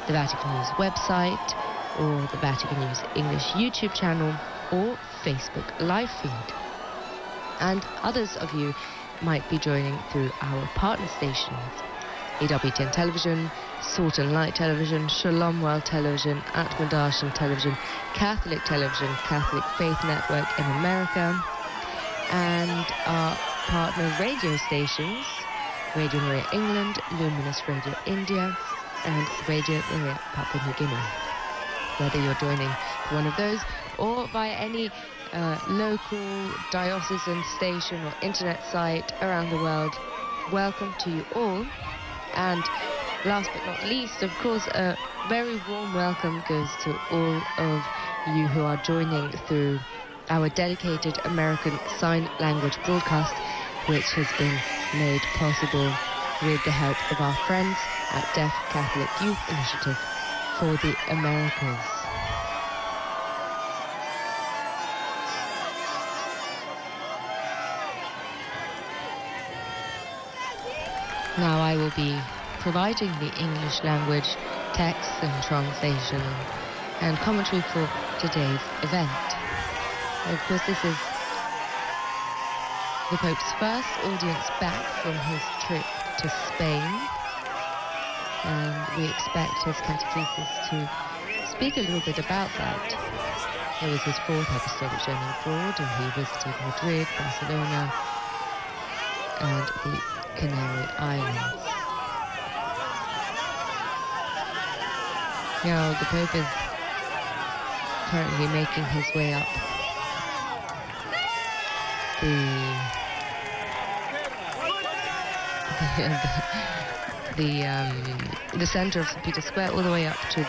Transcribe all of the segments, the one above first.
the Vatican News website, or the Vatican News English YouTube channel, or Facebook live feed. And others of you might be joining through our partner stations: EWTN Television, Salt and Light Television, Shalom World Television, Atma Darshan Television, Catholic Television, Catholic Faith Network in America, and our partner radio stations: Radio Maria England, Luminous Radio India, and Radio Maria Papua New Guinea. Whether you're joining one of those or via any local diocesan station or internet site around the world, welcome to you all. And last but not least, of course, a very warm welcome goes to all of you who are joining through our dedicated American Sign Language broadcast, which has been made possible with the help of our friends at Deaf Catholic Youth Initiative for the Americas. Now I will be providing the English language text and translation and commentary for today's event. Of course, this is the Pope's first audience back from his trip to Spain, and we expect his catechesis to speak a little bit about that. It was his fourth apostolic journey abroad, and he visited Madrid, Barcelona, and the Canary Islands. Now, the Pope is currently making his way up the center of St. Peter's Square, all the way up to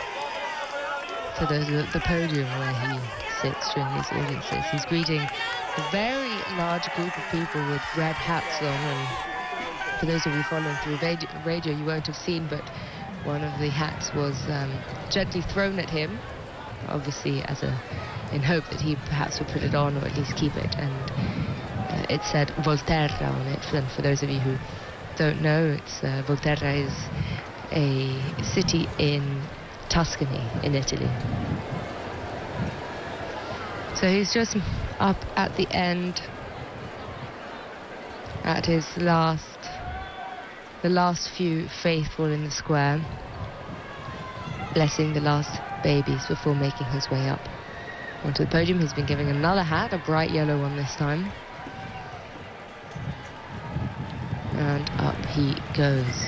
the podium where he sits during these audiences. He's greeting a very large group of people with red hats on, and for those of you following through radio, you won't have seen, but one of the hats was gently thrown at him, obviously in hope that he perhaps would put it on or at least keep it, and it said Volterra on it. And for those of you who don't know, Volterra is a city in Tuscany in Italy. So he's just up at the end at the last few faithful in the square, blessing the last babies before making his way up onto the podium. He's been given another hat, a bright yellow one this time, and up he goes.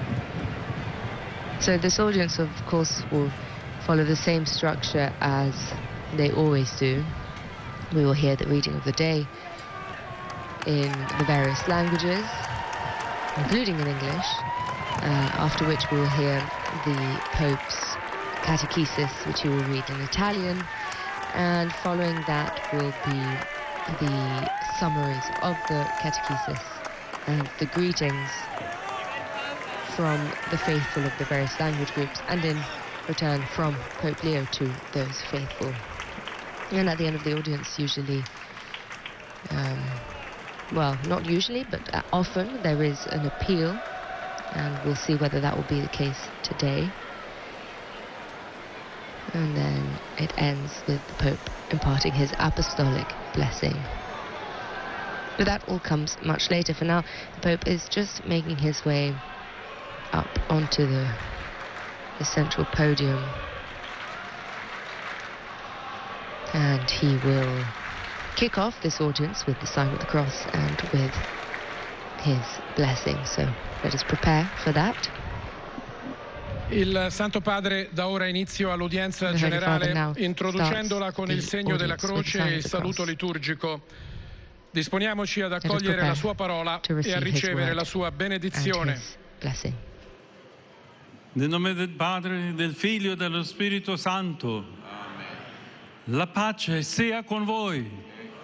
So this audience, of course, will follow the same structure as they always do. We will hear the reading of the day in the various languages, including in English, after which we will hear the Pope's catechesis, which he will read in Italian, and following that will be the summaries of the catechesis and the greetings from the faithful of the various language groups, and in return from Pope Leo to those faithful. And at the end of the audience, usually, well, not usually, but often there is an appeal, and we'll see whether that will be the case today. And then it ends with the Pope imparting his apostolic blessing. But that all comes much later. For now, the Pope is just making his way up onto the central podium, and he will kick off this audience with the sign of the cross and with his blessing. So let us prepare for that. Il Santo Padre dà ora inizio all'udienza generale, introducendola con il segno della croce e il saluto liturgico. Disponiamoci ad accogliere la sua parola e a ricevere la sua benedizione. Nel nome del Padre, del Figlio e dello Spirito Santo. Amen. La pace sia con voi.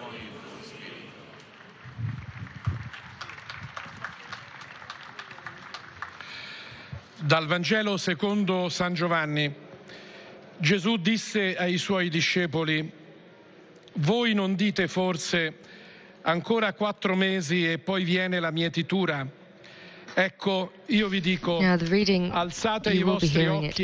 Dal Vangelo secondo San Giovanni. Gesù disse ai suoi discepoli: voi non dite forse ancora 4 mesi e poi viene la mietitura? Ecco, io vi dico, alzate i vostri occhi